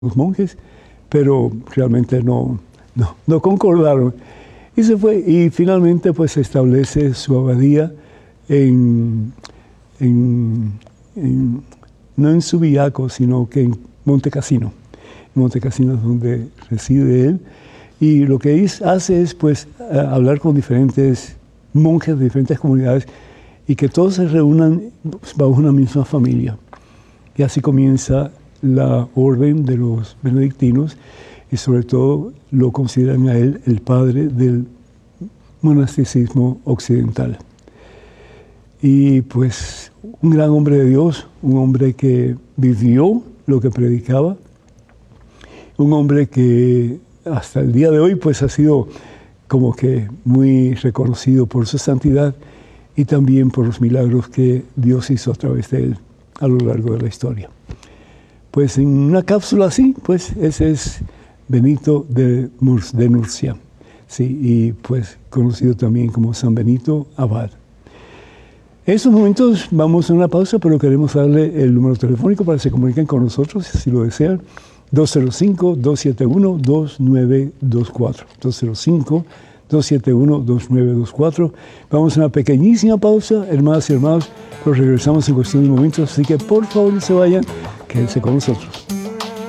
los monjes, pero realmente no concordaron. Y se fue, y finalmente pues se establece su abadía no en Subiaco, sino que en Montecassino. Montecassino es donde reside él. Y lo que hace es pues hablar con diferentes monjes de diferentes comunidades y que todos se reúnan bajo una misma familia. Y así comienza la orden de los benedictinos y sobre todo lo consideran a él el padre del monasticismo occidental. Y pues un gran hombre de Dios, un hombre que vivió lo que predicaba, un hombre que hasta el día de hoy pues ha sido como que muy reconocido por su santidad y también por los milagros que Dios hizo a través de él a lo largo de la historia. Pues en una cápsula así, pues ese es Benito de Nurcia, sí, y pues conocido también como San Benito Abad. En estos momentos vamos a una pausa, pero queremos darle el número telefónico para que se comuniquen con nosotros, si lo desean, 205-271-2924, 205-271-2924. Vamos a una pequeñísima pausa, hermanas y hermanos, pero regresamos en cuestión de momentos, así que por favor no se vayan, quédense con nosotros.